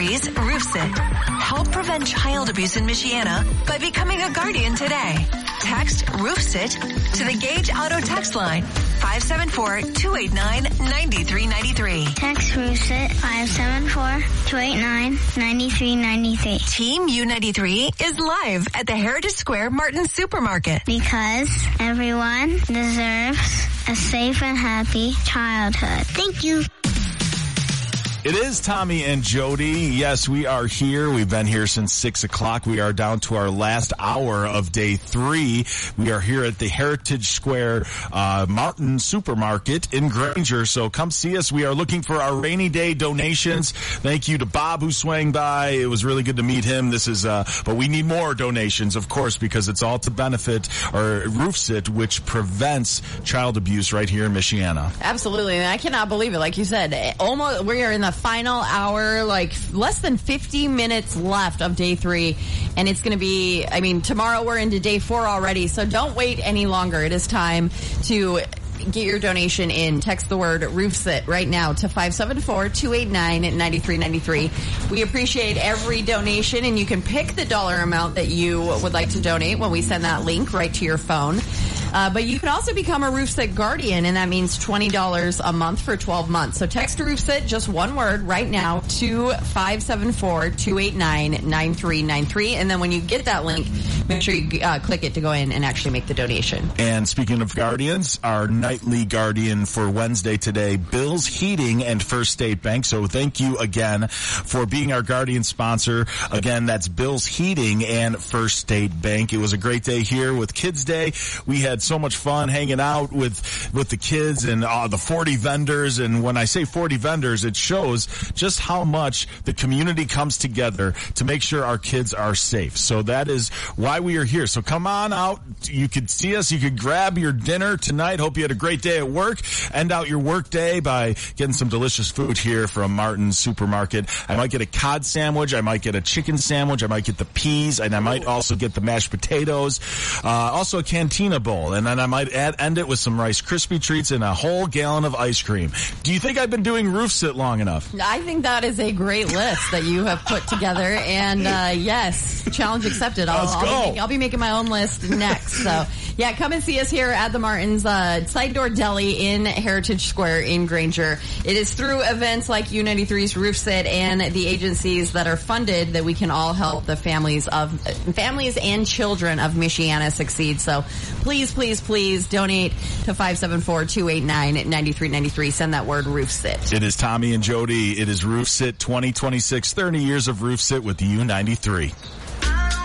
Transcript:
U93's Roof Sit. Help prevent child abuse in Michiana by becoming a guardian today. Text Roof Sit to the Gage Auto text line 574-289-9393. Text Roof Sit 574-289-9393. Team U93 is live at the Heritage Square Martin Supermarket. Because everyone deserves a safe and happy childhood. Thank you. It is Tommy and Jody. Yes, we are here. We've been here since 6 o'clock. We are down to our last hour of day 3. We are here at the Heritage Square Martin Supermarket in Granger. So come see us. We are looking for our rainy day donations. Thank you to Bob who swang by. It was really good to meet him. This is, but we need more donations, of course, because it's all to benefit our Roof Sit, which prevents child abuse right here in Michiana. Absolutely. And I cannot believe it. Like you said, almost we are in the final hour, like less than 50 minutes left of day 3. And it's going to be, tomorrow we're into day 4 already. So don't wait any longer. It is time to get your donation in. Text the word Roof Sit right now to 574-289-9393. We appreciate every donation, and you can pick the dollar amount that you would like to donate when we send that link right to your phone. But you can also become a Roof Sit Guardian, and that means $20 a month for 12 months. So text Roof Sit, just one word, right now to 574-289-9393. And then when you get that link, make sure you click it to go in and actually make the donation. And speaking of Guardians, our nightly Guardian for Wednesday today, Bill's Heating and First State Bank. So thank you again for being our Guardian sponsor. Again, that's Bill's Heating and First State Bank. It was a great day here with Kids Day. We had so much fun hanging out with the kids and the 40 vendors. And when I say 40 vendors, it shows just how much the community comes together to make sure our kids are safe. So that is why we are here. So come on out. You could see us. You could grab your dinner tonight. Hope you had a great day at work. End out your work day by getting some delicious food here from Martin's Supermarket. I might get a cod sandwich. I might get a chicken sandwich. I might get the peas, and I might also get the mashed potatoes. Also a Cantina bowl. And then I might end it with some Rice Krispie treats and a whole gallon of ice cream. Do you think I've been doing Roof Sit long enough? I think that is a great list that you have put together. And yes, challenge accepted. I'll be making my own list next. So yeah, come and see us here at the Martins Side Door Deli in Heritage Square in Granger. It is through events like U93's Roof Sit and the agencies that are funded that we can all help the families and children of Michiana succeed. So please donate to 574-289-9393. Send that word Roof Sit. It is Tommy and Jody. It is Roof Sit 2026, 30 years of Roof Sit with U93.